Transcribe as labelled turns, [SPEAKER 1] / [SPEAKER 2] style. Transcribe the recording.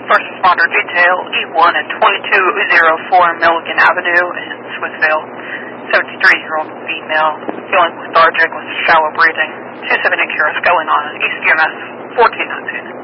[SPEAKER 1] First responder detail, E1 at 2204 Milligan Avenue in Swissvale. 73-year-old female, feeling lethargic with shallow breathing. 270 cures going on, ECMS 14 notes.